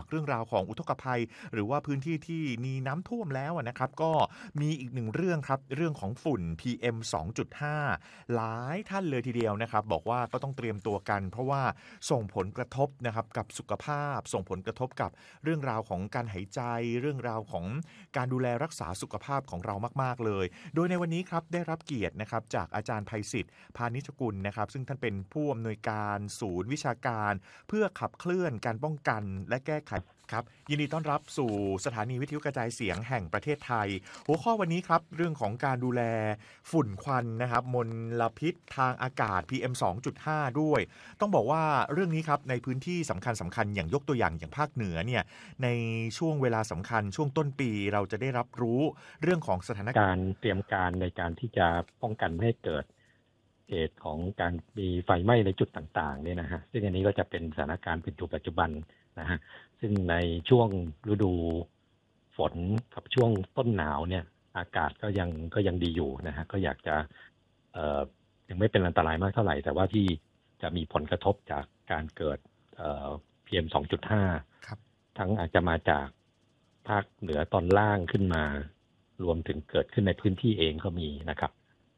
เรื่องราวของอุทกภัยหรือว่าพื้นที่ที่มีน้ำท่วมแล้วนะครับก็มีอีกหนึ่งเรื่องครับเรื่องของฝุ่น PM 2.5หลายท่านเลยทีเดียวนะครับบอกว่าก็ต้องเตรียมตัวกันเพราะว่าส่งผลกระทบนะครับกับสุขภาพส่งผลกระทบกับเรื่องราวของการหายใจเรื่องราวของการดูแลรักษาสุขภาพของเรามากๆเลยโดยในวันนี้ครับได้รับเกียรตินะครับจากอาจารย์ไพศิษฐ์พานิชกุลนะครับซึ่งท่านเป็นผู้อำนวยการศูนย์วิชาการเพื่อขับเคลื่อนการป้องกันและแก้ไขครับยินดีต้อนรับสู่สถานีวิทยุกระจายเสียงแห่งประเทศไทยหัวข้อวันนี้ครับเรื่องของการดูแลฝุ่นควันนะครับมลพิษทางอากาศ PM 2.5 ด้วยต้องบอกว่าเรื่องนี้ครับในพื้นที่สำคัญอย่างยกตัวอย่างภาคเหนือเนี่ยในช่วงเวลาสำคัญช่วงต้นปีเราจะได้รับรู้เรื่องของสถานการณ์เตรียมการในการที่จะป้องกันไม่ให้เกิดเหตุของการมีไฟไหม้ในจุดต่างๆเนี่ยนะฮะซึ่งอันนี้ก็จะเป็นสถานการณ์เป็นปัจจุบันนะฮะซึ่งในช่วงฤดูฝนกับช่วงต้นหนาวเนี่ยอากาศก็ยังดีอยู่นะฮะก็อยากจะยังไม่เป็นอันตรายมากเท่าไหร่แต่ว่าที่จะมีผลกระทบจากการเกิดPM 2.5 ครับทั้งอาจจะมาจากภาคเหนือตอนล่างขึ้นมารวมถึงเกิดขึ้นในพื้นที่เองก็มีนะครับ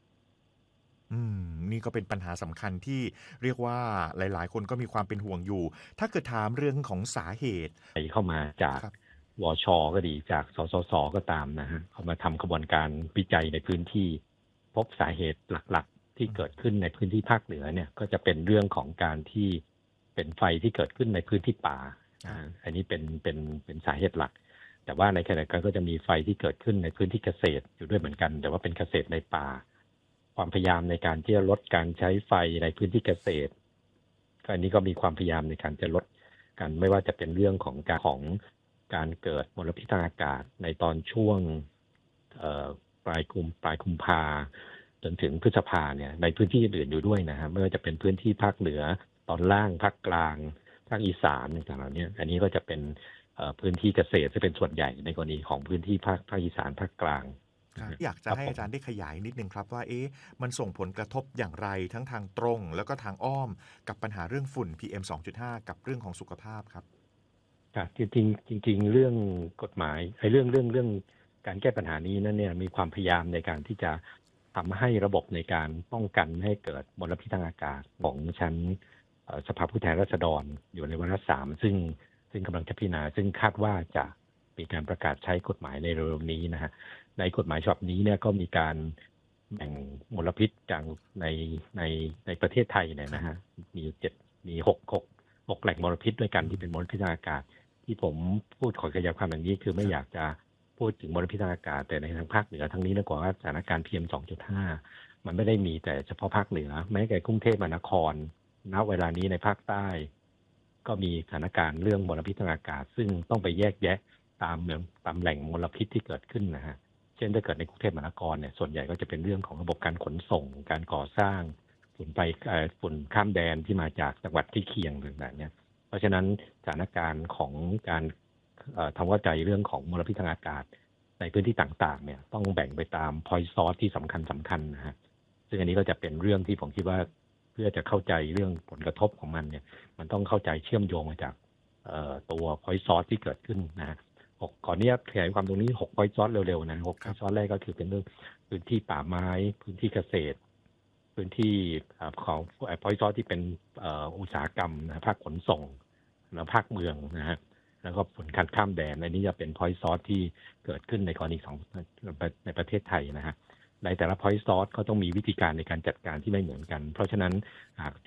นี่ก็เป็นปัญหาสำคัญที่เรียกว่าหลายๆคนก็มีความเป็นห่วงอยู่ถ้าเกิดถามเรื่องของสาเหตุเข้ามาจากวช.ก็ดีจากสสส.ก็ตามนะฮะเขามาทำกระบวนการวิจัยในพื้นที่พบสาเหตุหลักๆที่เกิดขึ้นในพื้นที่ภาคเหนือเนี่ยก็จะเป็นเรื่องของการที่เป็นไฟที่เกิดขึ้นในพื้นที่ป่าอันนี้เป็นสาเหตุหลักแต่ว่าในขณะเดียวกันก็จะมีไฟที่เกิดขึ้นในพื้นที่เกษตรอยู่ด้วยเหมือนกันแต่ว่าเป็นเกษตรในป่าความพยายามในการที่จะลดการใช้ไฟในพื้นที่เกษตรอันนี้ก็มีความพยายามในการจะลดกันไม่ว่าจะเป็นเรื่องของการเกิดมลพิษทางอากาศในตอนช่วงปลายกุมภาจนถึงพฤษภาเนี่ยในพื้นที่อื่นอยู่ด้วยนะฮะไม่ว่าจะเป็นพื้นที่ภาคเหนือตอนล่างภาคกลางภาคอีสานต่างๆเหล่านี้อันนี้ก็จะเป็นพื้นที่เกษตรที่เป็นส่วนใหญ่ในกรณีของพื้นที่ภาคอีสานภาคกลางอยากจะให้อาจารย์ได้ขยายนิดนึงครับว่ามันส่งผลกระทบอย่างไรทั้งทางตรงแล้วก็ทางอ้อมกับปัญหาเรื่องฝุ่น PM 2.5 กับเรื่องของสุขภาพครับจริงเรื่องกฎหมายเรื่องการแก้ปัญหานี้นั้นเนี่ยมีความพยายามในการที่จะทำให้ระบบในการป้องกันให้เกิดมลพิษทางอากาศของชั้นสภาผู้แทนราษฎรอยู่ในวาระ3ซึ่งกำลังจะพิจารณาซึ่งคาดว่าจะมีการประกาศใช้กฎหมายในเร็วๆนี้นะฮะในกฎหมายฉบับนี้เนี่ยก็มีการแบ่งมลพิษจากในประเทศไทยเนี่ยนะฮะมี6แหล่งมลพิษด้วยกันที่เป็นมลพิษทางอากาศที่ผมพูดขอขยายความอย่างนี้คือไม่อยากจะพูดถึงมลพิษทางอากาศแต่ในทางภาคเหนือทั้งนี้นะกว่าสถานการณ์ PM 2.5 มันไม่ได้มีแต่เฉพาะภาคเหนือแม้แต่กรุงเทพมหานครณเวลานี้ในภาคใต้ก็มีสถานการณ์เรื่องมลพิษทางอากาศซึ่งต้องไปแยกแยะตามแหล่งมลพิษที่เกิดขึ้นนะฮะเช่นถ้าเกิดในกรุงเทพมหานครเนี่ยส่วนใหญ่ก็จะเป็นเรื่องของระบบการขนส่งการก่อสร้างฝุ่นข้ามแดนที่มาจากจังหวัดที่เคียงต่างๆเนี่ยเพราะฉะนั้นสถานการณ์ของการทำเข้าใจเรื่องของมลพิษทางอากาศในพื้นที่ต่างๆเนี่ยต้องแบ่งไปตาม point source ที่สำคัญนะฮะซึ่งอันนี้ก็จะเป็นเรื่องที่ผมคิดว่าเพื่อจะเข้าใจเรื่องผลกระทบของมันเนี่ยมันต้องเข้าใจเชื่อมโยงมาจากตัว point source ที่เกิดขึ้นนะฮะขออนุญาตขยายความตรงนี้6 point source เร็วๆนะ6 point source แรกก็คือเป็นเรื่องพื้นที่ป่าไม้พื้นที่เกษตรพื้นที่ของpoint source ที่เป็นอุตสาหกรรมนะภาคขนส่งและภาคเมืองนะฮะแล้วก็ผลการข้ามแดนในนี้จะเป็น point source ที่เกิดขึ้นในกรณีของในประเทศไทยนะฮะในแต่ละ point source ก็ต้องมีวิธีการในการจัดการที่ไม่เหมือนกันเพราะฉะนั้นหาก